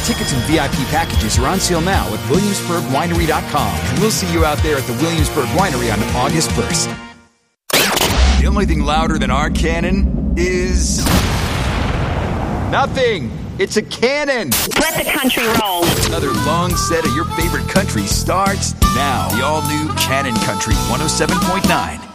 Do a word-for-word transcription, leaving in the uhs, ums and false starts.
Tickets and V I P packages are on sale now at Williamsburg Winery dot com. And we'll see you out there at the Williamsburg Winery on August first. The only thing louder than our cannon is... nothing. It's a cannon. Let the country roll. Another long set of your favorite country starts now. The all-new Cannon Country one oh seven point nine.